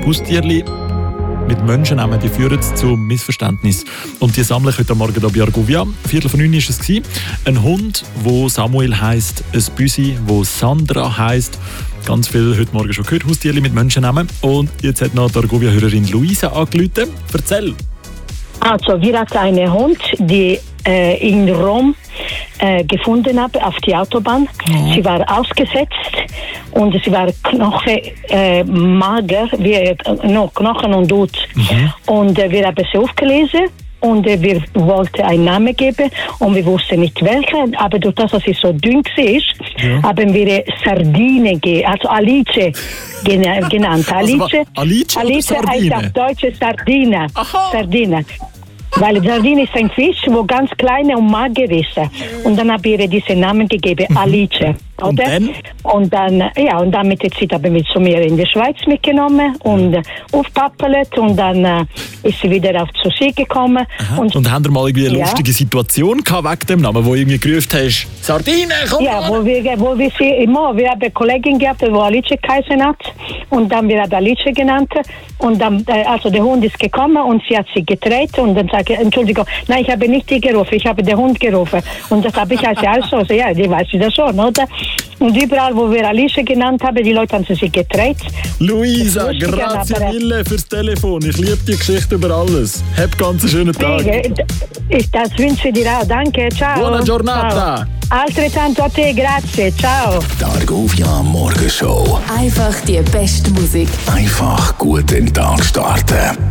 Haustierli mit Menschennamen, die führen zu Missverständnis. Und die sammle ich heute Morgen hier bei Argovia. 8:45 war es. Ein Hund, der Samuel heisst, ein Büsi, das Sandra heisst. Ganz viel heute Morgen schon gehört, Haustierli mit Menschennamen. Und jetzt hat noch die Argovia-Hörerin Luisa angerufen. Erzähl. Also, wir hatten einen Hund, die in Rom gefunden habe auf die Autobahn. Oh. Sie war ausgesetzt und sie war mager, wie Knochen und Haut. Mhm. Und wir haben sie aufgelesen und wir wollten einen Namen geben und wir wussten nicht welchen, aber durch das, dass sie so dünn war, haben wir Sardine, also Alice genannt. Alice heißt auf Deutsch Sardine. Sardine. Weil Sardine ist ein Fisch, der ganz klein und mager ist. Und dann haben wir diesen Namen gegeben, Alice. Oder? Und dann mit der Zeit haben wir zu mir in die Schweiz mitgenommen und aufgepappelt und dann ist sie wieder auf zu sie gekommen. Und haben ihr mal irgendwie eine lustige Situation gehabt wegen dem Namen, wo du irgendwie gerufen hast, Sardine, komm wo wir sie immer, wir haben eine Kollegin gehabt, die Alice geheißen hat und dann wir haben Alice genannt und dann, also der Hund ist gekommen und sie hat sie gedreht und dann sage ich, Entschuldigung, nein, ich habe nicht die gerufen, ich habe den Hund gerufen und das habe ich also, ja, die weiß ich das schon, oder? Und überall, wo wir Alice genannt haben, die Leute haben sich gedreht. Luisa, grazie mille fürs Telefon. Ich liebe die Geschichte über alles. Hab ganz einen schönen Tag. Das wünsche ich dir auch. Danke, ciao. Buona giornata. Altrettanto a te, grazie, ciao. Die Argovia Morgenshow. Einfach die beste Musik. Einfach gut in den Tag starten.